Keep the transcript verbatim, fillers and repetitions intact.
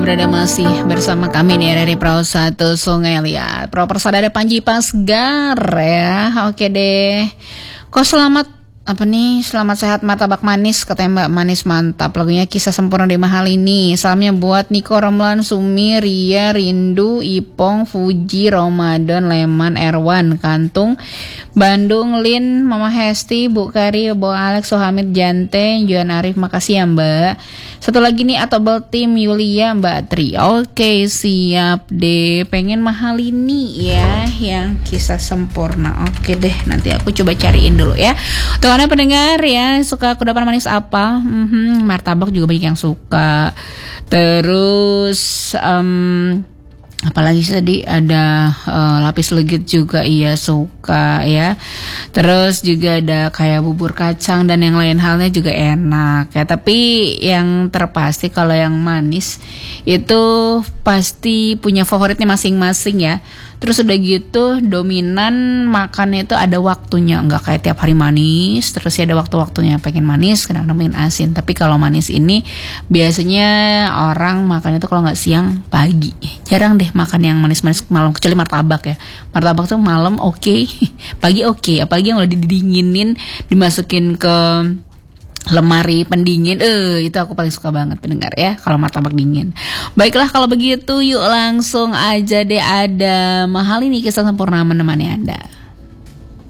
Berada masih bersama kami nih dari Perahu Satu Sungai Liat. Pro Persada Panji Pasgar ya. Oke deh. Kok selamat apa nih? Selamat sehat martabak manis katanya Mbak Manis mantap. Lagunya Kisah Sempurna di Mahal ini. Salamnya buat Niko, Romlan, Sumi, Ria, Rindu, Ipong, Fuji, Ramadan, Leman, Erwan, Kantung, Bandung, Lin, Mama Hesti, Bu Kari, Bu Alex, Sohamid, Jante, Juan Arif, makasih ya Mbak. Satu lagi nih Atobel Tim Yulia, Mbak Tri. Oke siap deh. Pengen mahal ini ya, yang Kisah Sempurna. Oke deh, nanti aku coba cariin dulu ya. Tuh anda pendengar ya, suka kudapan manis apa? Mm-hmm, martabak juga banyak yang suka. Terus um, apalagi tadi ada uh, lapis legit juga iya suka ya. Terus juga ada kayak bubur kacang dan yang lain halnya juga enak ya. Tapi yang terpasti kalau yang manis itu pasti punya favoritnya masing-masing ya. Terus udah gitu dominan makannya itu ada waktunya, nggak kayak tiap hari manis. Terus ya ada waktu-waktunya pengen manis, kadang-kadang pengen asin. Tapi kalau manis ini biasanya orang makan itu kalau nggak siang pagi. Jarang deh makan yang manis-manis malam, kecuali martabak ya. Martabak tuh malam oke, okay. Pagi oke. Okay. Apalagi yang udah didinginin, dimasukin ke lemari pendingin, eh itu aku paling suka banget pendengar ya kalau martabak dingin. Baiklah kalau begitu yuk langsung aja deh ada Mahal ini Kisah Sempurna menemani Anda.